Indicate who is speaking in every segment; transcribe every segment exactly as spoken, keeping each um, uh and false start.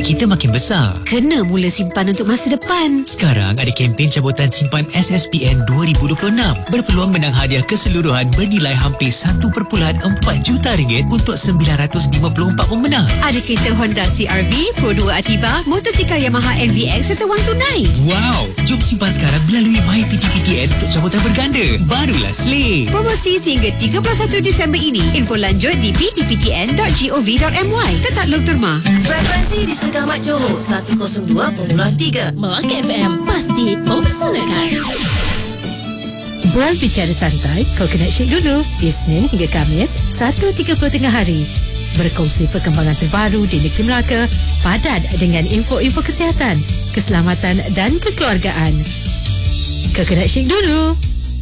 Speaker 1: kita makin besar.
Speaker 2: Kena mula simpan untuk masa depan.
Speaker 1: Sekarang ada kempen cabutan simpan S S P N dua ribu dua puluh enam. Berpeluang menang hadiah keseluruhan bernilai hampir satu perpuluhan empat juta ringgit untuk sembilan ratus lima puluh empat pemenang.
Speaker 2: Ada kereta Honda C R V, Pro dua Ativa, motosikal Yamaha N V X serta wang tunai.
Speaker 1: Wow! Jom simpan sekarang melalui My P T P T N untuk cabutan berganda. Barulah slay!
Speaker 2: Promosi sehingga tiga puluh satu Disember ini. Info lanjut di p t p t n dot gov dot m y. Tetap Long Terma.
Speaker 3: Frekuensi di Segamat Johor seratus dua perpuluhan tiga.
Speaker 4: Melaka F M pasti mempersanakan.
Speaker 5: Bual bicara santai, kau kena shake dulu. Isnin hingga Khamis, satu tiga puluh tengah hari. Berkongsi perkembangan terbaru di negeri Melaka, padat dengan info-info kesihatan, keselamatan dan kekeluargaan. Kau kena shake dulu.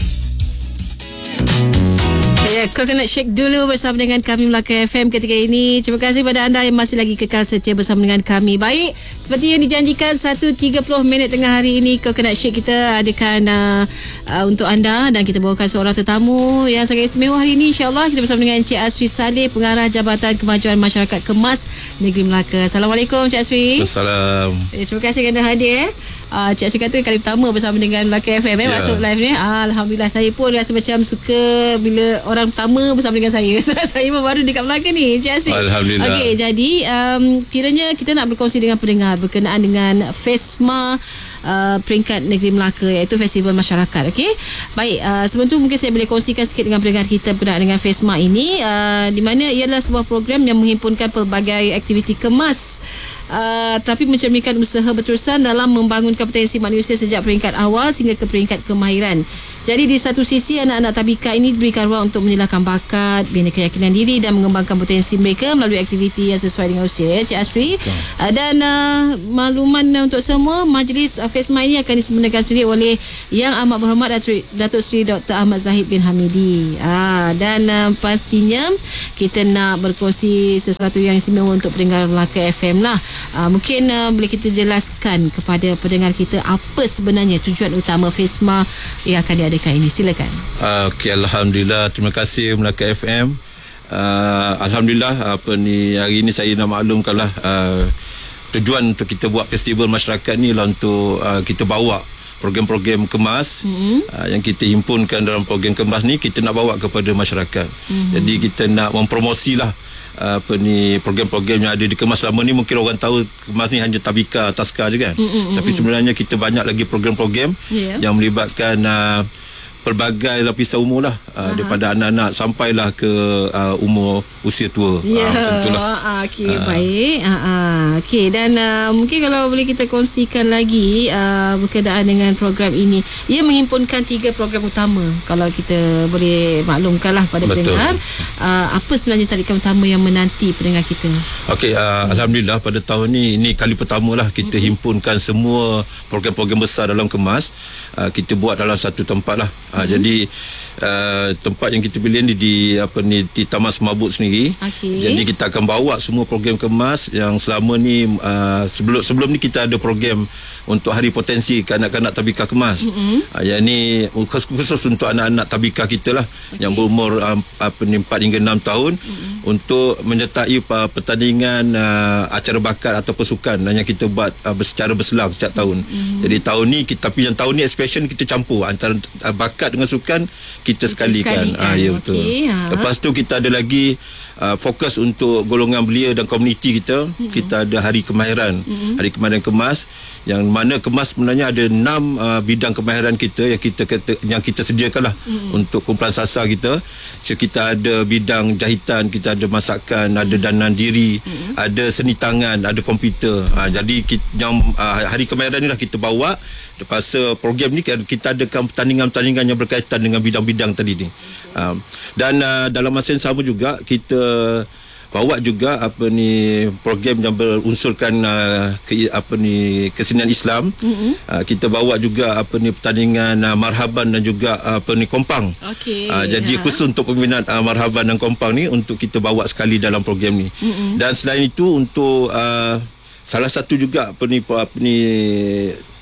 Speaker 6: Ya, kau kena shake dulu bersama dengan kami Melaka F M ketika ini. Terima kasih kepada anda yang masih lagi kekal setia bersama dengan kami. Baik, seperti yang dijanjikan satu tiga puluh minit tengah hari ini kau kena shake kita adakan uh, uh, untuk anda, dan kita bawakan seorang tetamu yang sangat istimewa hari ini. InsyaAllah kita bersama dengan Encik Asri Saleh, Pengarah Jabatan Kemajuan Masyarakat Kemas Negeri Melaka. Assalamualaikum Encik Asri.
Speaker 7: Assalam.
Speaker 6: Eh, terima kasih kerana hadir. Eh. Uh, Cik Asri kata kali pertama bersama dengan Melaka F M eh, yeah. masuk live ni. uh, Alhamdulillah, saya pun rasa macam suka bila orang pertama bersama dengan saya. Saya pun baru dekat Melaka ni, Cik Asri.
Speaker 7: Alhamdulillah.
Speaker 6: Okey, jadi um, kiranya kita nak berkongsi dengan pendengar berkenaan dengan FESMA uh, peringkat Negeri Melaka, iaitu Festival Masyarakat. Okey. Baik, uh, sebelum tu mungkin saya boleh kongsikan sikit dengan pendengar kita berkenaan dengan FESMA ini, uh, di mana ialah sebuah program yang menghimpunkan pelbagai aktiviti kemas Uh, tapi mencerminkan usaha berterusan dalam membangun kompetensi manusia sejak peringkat awal sehingga ke peringkat kemahiran. Jadi di satu sisi, anak-anak tabika ini diberikan ruang untuk menyilahkan bakat, bina keyakinan diri dan mengembangkan potensi mereka melalui aktiviti yang sesuai dengan usia, ya, Cik Asri. Uh, dan uh, makluman uh, untuk semua, majlis uh, FESMA ini akan disemenangkan sendiri oleh Yang Amat Berhormat Datuk Seri Doktor Ahmad Zahid bin Hamidi. Uh, dan uh, pastinya kita nak berkongsi sesuatu yang istimewa untuk pendengar Melaka F M lah. Uh, mungkin uh, boleh kita jelaskan kepada pendengar kita apa sebenarnya tujuan utama FESMA yang akan diadakan ini. Silakan.
Speaker 7: Uh, Okey, alhamdulillah, terima kasih Melaka F M. Uh, alhamdulillah, apa ni, hari ini saya nak maklumkanlah uh, tujuan untuk kita buat festival masyarakat ni lah untuk uh, kita bawa program-program kemas mm-hmm. uh, yang kita himpunkan dalam program kemas ni, kita nak bawa kepada masyarakat. Mm-hmm. Jadi kita nak mempromosilah uh, apa ni, program-program yang ada di kemas. Selama ni mungkin orang tahu kemas ni hanya tabika, taska je kan. Mm-hmm. Tapi sebenarnya kita banyak lagi program-program yeah. yang melibatkan uh, pelbagai lapisan umur lah, uh, daripada anak-anak sampailah ke uh, umur usia tua.
Speaker 6: Ya,
Speaker 7: yeah.
Speaker 6: uh, okey, uh. baik. Uh, uh. Okey, dan uh, mungkin kalau boleh kita kongsikan lagi uh, berkenaan dengan program ini. Ia menghimpunkan tiga program utama. Kalau kita boleh maklumkanlah kepada pendengar, uh, apa sebenarnya tarikan utama yang menanti pendengar kita.
Speaker 7: Okey, uh, alhamdulillah pada tahun ni, ini kali pertama lah kita mm-hmm. himpunkan semua program-program besar dalam kemas. Uh, kita buat dalam satu tempat lah. Ha, hmm. Jadi uh, tempat yang kita pilih ni di apa ni di Taman Semabut sendiri. Okay. Jadi kita akan bawa semua program kemas yang selama ni uh, sebelum sebelum ni kita ada program untuk hari potensi kanak-kanak tabika kemas. Hmm. Uh, yang ni khusus, khusus untuk anak-anak tabika kita lah, okay. yang berumur um, apa ni empat hingga enam tahun, hmm. untuk menyertai uh, pertandingan uh, acara bakat atau pasukan yang kita buat uh, secara berselang setiap tahun. Hmm. Jadi tahun ni kita, tapi yang tahun ni especially kita campur antara uh, bakat dengan sukan, kita sekalikan. Ah, ya, betul. Okay, ha. Lepas tu kita ada lagi uh, fokus untuk golongan belia dan komuniti kita. Mm-hmm. Kita ada hari kemahiran, mm-hmm. hari kemahiran kemas, yang mana kemas sebenarnya ada enam uh, bidang kemahiran kita yang kita yang kita sediakanlah mm-hmm. untuk kumpulan sasar kita. So kita ada bidang jahitan, kita ada masakan, mm-hmm. ada danaan diri, mm-hmm. ada seni tangan, ada komputer. Uh, jadi kita, yang uh, hari kemahiran ni lah kita bawa. Lepas program ni kita adakan pertandingan-pertandingan yang berkaitan dengan bidang-bidang tadi ni. Um, dan uh, dalam masa yang sama juga kita bawa juga apa ni program yang berunsurkan uh, ke, apa ni kesenian Islam. Mm-hmm. Uh, kita bawa juga apa ni pertandingan uh, marhaban dan juga uh, apa ni kompang. Okay, uh, jadi ha. khusus untuk peminat uh, marhaban dan kompang ni untuk kita bawa sekali dalam program ni. Mm-hmm. Dan selain itu untuk uh, salah satu juga apa ni apa ni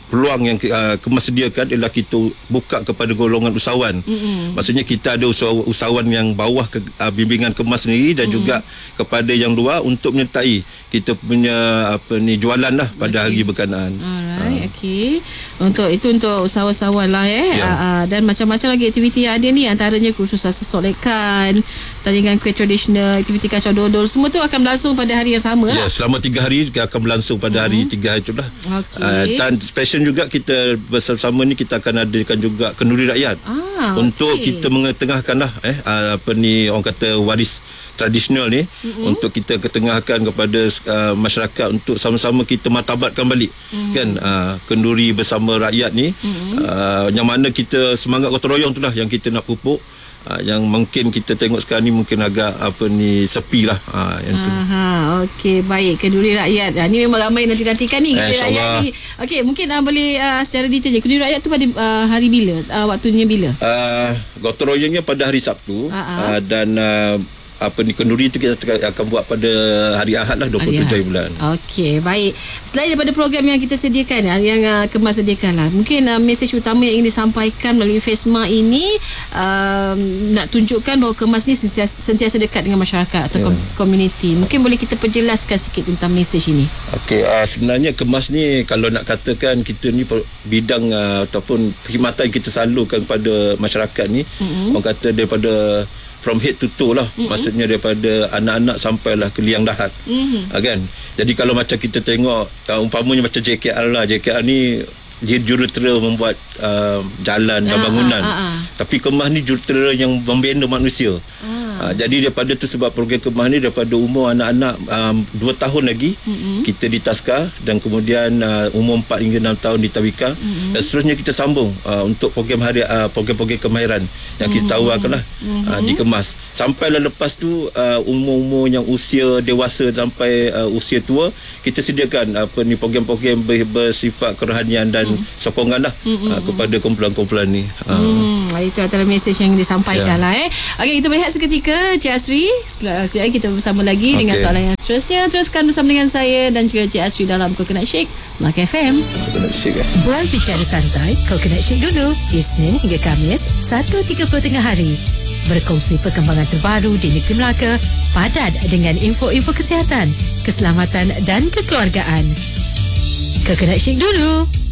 Speaker 7: peluang yang uh, kemas sediakan ialah kita buka kepada golongan usahawan. Mm-hmm. Maksudnya kita ada usahawan, usahawan yang bawah ke, uh, bimbingan kemas sendiri dan mm-hmm. juga kepada yang luar untuk menyertai kita punya apa ni jualan lah pada okay. hari berkenaan.
Speaker 6: Alright, uh. okey. Untuk itu untuk usahawan-usahawan lah eh. Yeah. Uh, uh, dan macam-macam lagi aktiviti yang ada ni, antaranya kursus asas solekan, tandingan kuih tradisional, aktiviti kacau dodol, semua tu akan berlangsung pada hari yang sama
Speaker 7: ya,
Speaker 6: lah.
Speaker 7: Selama tiga hari akan berlangsung pada hari mm-hmm. tiga hari itulah.
Speaker 6: Okay.
Speaker 7: Uh, dan special juga kita bersama-sama ni kita akan adakan juga kenduri rakyat.
Speaker 6: Ah,
Speaker 7: untuk
Speaker 6: okay.
Speaker 7: kita mengetengahkan lah eh uh, apa ni orang kata waris tradisional ni mm-hmm. untuk kita ketengahkan kepada uh, masyarakat untuk sama-sama kita martabatkan balik mm-hmm. kan uh, kenduri bersama rakyat ni mm-hmm. uh, yang mana kita semangat gotong royong tu lah yang kita nak pupuk. Uh, yang mungkin kita tengok sekarang ni mungkin agak apa ni sepi lah uh, yang tu.
Speaker 6: Aha, okey, baik. Kenduri rakyat. Ha, ni memang ramai nanti-nantikan ni kenduri
Speaker 7: eh,
Speaker 6: rakyat ni. Okey, mungkin uh, boleh uh, secara detailnya kenduri rakyat tu pada uh, hari bila? Uh, waktunya bila?
Speaker 7: Uh, gotong royongnya pada hari Sabtu uh, dan uh, apa ni kenduri tu kita akan buat pada hari Ahad lah dua puluh tujuh hari bulan.
Speaker 6: Okey, baik. Selain daripada program yang kita sediakan, yang uh, kemas sediakan lah, mungkin uh, mesej utama yang ingin disampaikan melalui FESMA ini uh, nak tunjukkan bahawa kemas ni sentiasa, sentiasa dekat dengan masyarakat atau yeah. komuniti. Mungkin boleh kita perjelaskan sikit tentang mesej ini.
Speaker 7: Okey, uh, sebenarnya kemas ni kalau nak katakan kita ni bidang uh, ataupun perkhidmatan kita salurkan kepada masyarakat ni, mm-hmm. orang kata daripada from head to toe lah. Mm-hmm. Maksudnya daripada anak-anak sampailah ke liang dahat. Mm-hmm. Ha, kan? Jadi kalau macam kita tengok uh, umpamanya macam J K R lah. J K R ni dia jurutera membuat uh, jalan dan bangunan. Ah, ah, ah. Tapi kemas ni jurutera yang membina manusia. Ah. Uh, jadi daripada tu sebab program kemas ni daripada umur anak-anak um, dua tahun lagi mm-hmm. kita di Taska dan kemudian uh, umur empat hingga enam tahun di Tawika mm-hmm. dan seterusnya kita sambung uh, untuk program hari uh, program-program kemahiran yang kita tawarkanlah mm-hmm. uh, di kemas. Sampailah lepas tu uh, umur-umur yang usia dewasa sampai uh, usia tua kita sediakan apa ni program-program bersifat kerohanian dan mm-hmm. sokongan lah mm-hmm. uh, kepada kumpulan-kumpulan ni. Uh.
Speaker 6: Mm, itu antara mesej yang disampaikan yeah. lah eh. Okey, kita berehat seketika. Cik Asri, sekejap kita bersama lagi okay. dengan soalan yang seterusnya. Teruskan bersama dengan saya dan juga Cik Asri dalam Coconut Shake Melaka F M.
Speaker 7: Coconut Shake eh?
Speaker 5: Bual bicara santai Coconut Shake dulu Isnin hingga Khamis satu tiga puluh tengah hari. Berkongsi perkembangan terbaru di negeri Melaka, padat dengan info-info kesihatan, keselamatan dan kekeluargaan. Coconut Shake dulu.